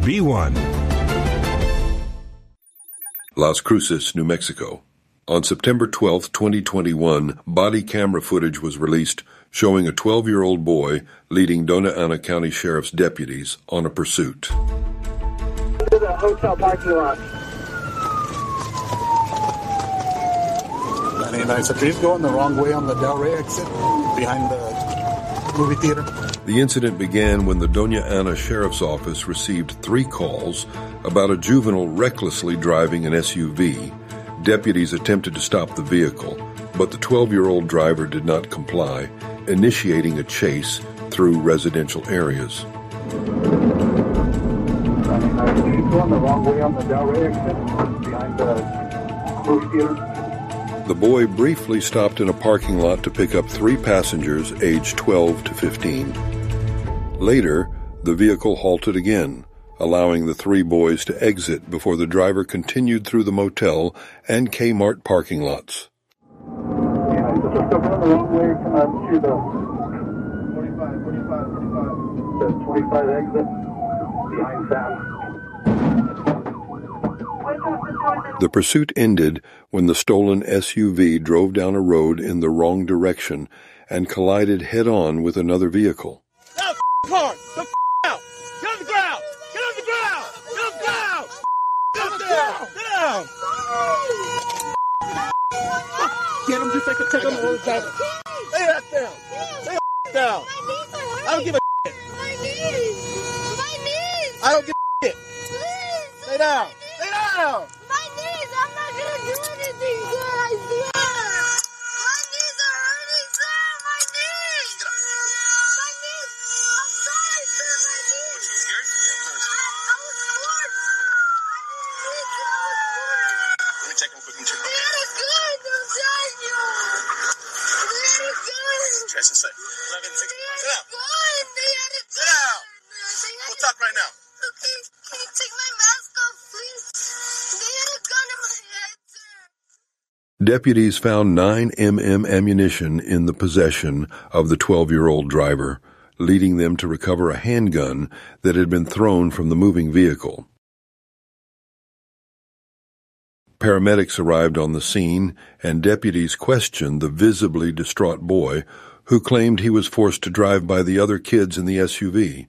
B1. Las Cruces, New Mexico. On September 12, 2021, body camera footage was released showing a 12-year-old boy leading Dona Ana County Sheriff's deputies on a pursuit. To the hotel parking lot. 99, so please go in the wrong way on the Del Rey exit behind the movie theater. The incident began when the Dona Ana Sheriff's Office received 3 calls about a juvenile recklessly driving an SUV. Deputies attempted to stop the vehicle, but the 12-year-old driver did not comply, initiating a chase through residential areas. Going the wrong way on the Del Rey exit behind the movie theater. The boy briefly stopped in a parking lot to pick up 3 passengers aged 12 to 15. Later, the vehicle halted again, allowing the 3 boys to exit before the driver continued through the motel and Kmart parking lots. Yeah, just going the wrong way to the 25 exit behind Sam. The pursuit ended when the stolen SUV drove down a road in the wrong direction and collided head-on with another vehicle. Now, car! The out! Get on the ground! Get on the ground! Get on the ground! Get down! Get down! Get him just like a take him all the time. Lay that down! Lay that down! I don't give a shit! My knees! I don't give a shit! Lay down! Lay down! My knees! I'm not gonna do anything, sir! I swear! My knees are hurting, sir! My knees! My knees! I'm sorry, sir! My knees! Was you scared? I was bored! Let me check him quick and check him. Dad is good! I'm telling you! Dad is good! Trash and say. 11, 6, Dad sit is down. good! Dad is Sit down. good! We'll talk right now. Okay, can you take my mask off, please? They had a gun in my head, sir. Deputies found 9mm ammunition in the possession of the 12-year-old driver, leading them to recover a handgun that had been thrown from the moving vehicle. Paramedics arrived on the scene, and deputies questioned the visibly distraught boy, who claimed he was forced to drive by the other kids in the SUV.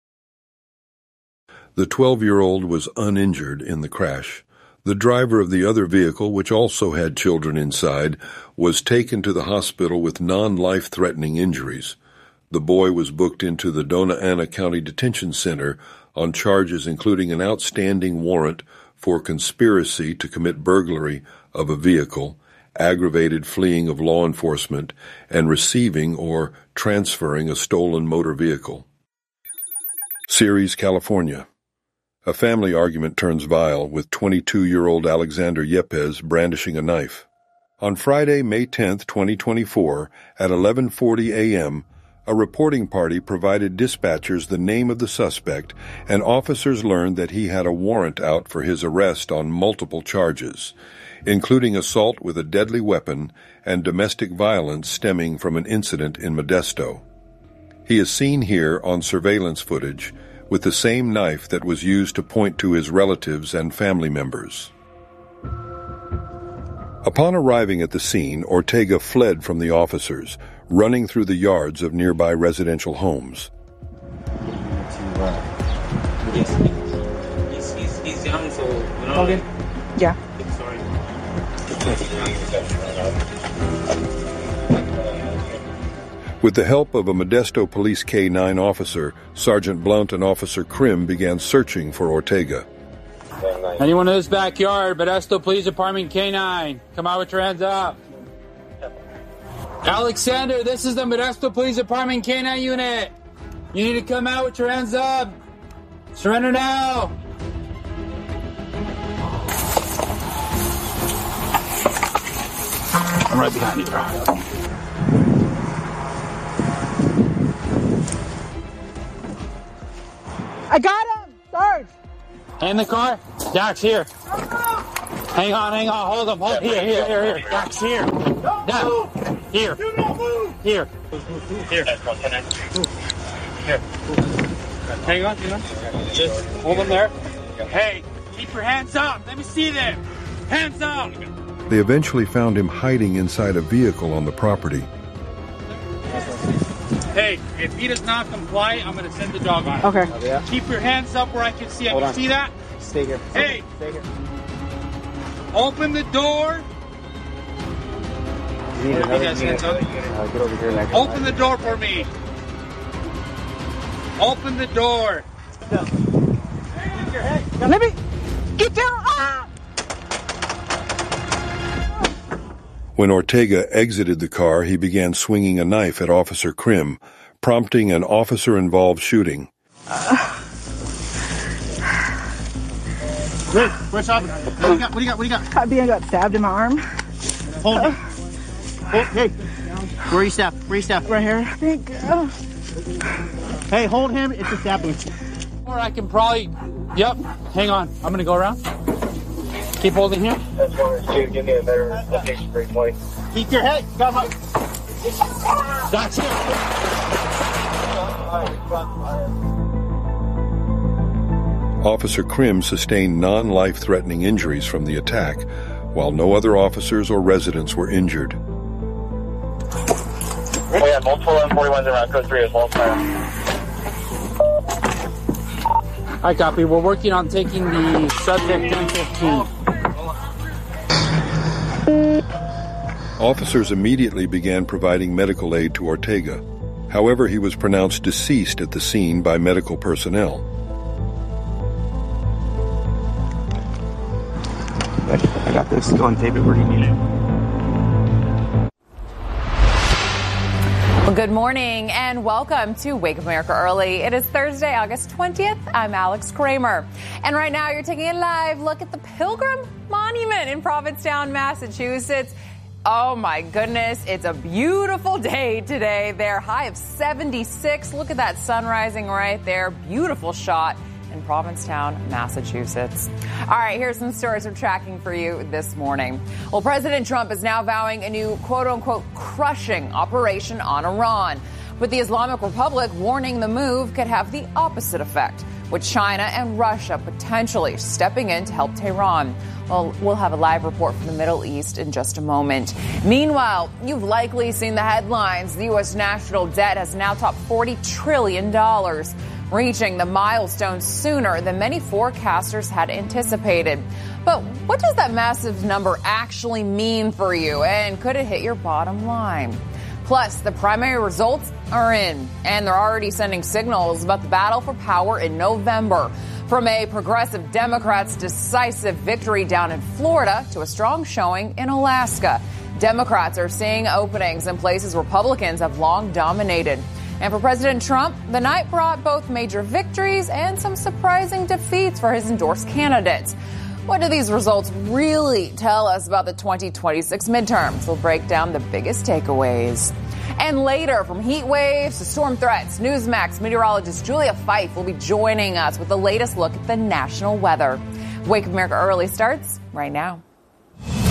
The 12-year-old was uninjured in the crash. The driver of the other vehicle, which also had children inside, was taken to the hospital with non-life-threatening injuries. The boy was booked into the Dona Ana County Detention Center on charges including an outstanding warrant for conspiracy to commit burglary of a vehicle, aggravated fleeing of law enforcement, and receiving or transferring a stolen motor vehicle. Ceres, California. A family argument turns vile with 22-year-old Alexander Yepes brandishing a knife. On Friday, May 10, 2024, at 11:40 a.m., a reporting party provided dispatchers the name of the suspect, and officers learned that he had a warrant out for his arrest on multiple charges, including assault with a deadly weapon and domestic violence stemming from an incident in Modesto. He is seen here on surveillance footage with the same knife that was used to point to his relatives and family members. Upon arriving at the scene, Ortega fled from the officers, running through the yards of nearby residential homes. He's young, so you know. Okay. Yeah. Sorry. With the help of a Modesto Police K-9 officer, Sergeant Blount and Officer Krim began searching for Ortega. Anyone in this backyard, Modesto Police Department K-9, come out with your hands up. Alexander, this is the Modesto Police Department K-9 unit. You need to come out with your hands up. Surrender now. I'm right behind you, bro. I got him, Sarge. In the car? Dax, here. Hang on, hold him. Here. Dax, here. Down. Here. Here. Here. Hang on. Just hold them there. Hey, keep your hands up. Let me see them. Hands up. They eventually found him hiding inside a vehicle on the property. Hey, if he does not comply, I'm going to send the dog on. Okay. Keep your hands up where I can see him. You see that? Stay here. Hey. Stay here. Open the door. You need another guys unit. hands up. Get over here. Next Open the door for me. Open the door. Let me get down. Ah! When Ortega exited the car, he began swinging a knife at Officer Krim, prompting an officer-involved shooting. Wait, where's Robin? What do you got? I got stabbed in my arm. Hold it. Hey, where are you stabbed? Right here. I think. Hey, hold him. It's a stab wound. Or I can probably... Yep. Hang on. I'm going to go around. Keep holding here. That's one or two. Give me a better location for point. Keep your head. Come on. That's it. Officer Krim sustained non-life-threatening injuries from the attack, while no other officers or residents were injured. We have multiple M41s around code 3 as well, sir. I copy. We're working on taking the subject 1015. Officers immediately began providing medical aid to Ortega. However, he was pronounced deceased at the scene by medical personnel. I got this. Go and tape it where you need it. Well, good morning and welcome to Wake Up America Early. It is Thursday, August 20th. I'm Alex Kramer. And right now you're taking a live look at the Pilgrim Monument in Provincetown, Massachusetts. Oh my goodness, it's a beautiful day today. There, high of 76. Look at that sun rising right there. Beautiful shot in Provincetown, Massachusetts. All right, here's some stories we're tracking for you this morning. Well, President Trump is now vowing a new quote-unquote crushing operation on Iran, with the Islamic Republic warning the move could have the opposite effect, with China and Russia potentially stepping in to help Tehran. Well, we'll have a live report from the Middle East in just a moment. Meanwhile, you've likely seen the headlines. The U.S. national debt has now topped $40 trillion, reaching the milestone sooner than many forecasters had anticipated. But what does that massive number actually mean for you, and could it hit your bottom line? Plus, the primary results are in, and they're already sending signals about the battle for power in November. From a progressive Democrats' decisive victory down in Florida to a strong showing in Alaska, Democrats are seeing openings in places Republicans have long dominated. And for President Trump, the night brought both major victories and some surprising defeats for his endorsed candidates. What do these results really tell us about the 2026 midterms? We'll break down the biggest takeaways. And later, from heat waves to storm threats, Newsmax meteorologist Julia Fife will be joining us with the latest look at the national weather. Wake Up America Early starts right now.